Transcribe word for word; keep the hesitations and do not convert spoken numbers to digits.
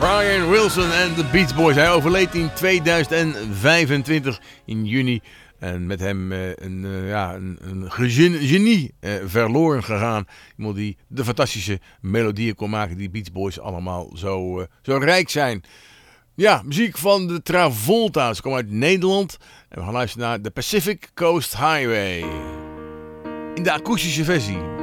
Brian Wilson en de Beach Boys. Hij overleed in tweeduizend vijfentwintig in juni. En met hem uh, een, uh, ja, een, een genie uh, verloren gegaan. Iemand die de fantastische melodieën kon maken die Beach Boys allemaal zo, uh, zo rijk zijn. Ja, muziek van de Travolta's. Ze komen uit Nederland. En we gaan luisteren naar de Pacific Coast Highway. In de akoestische versie.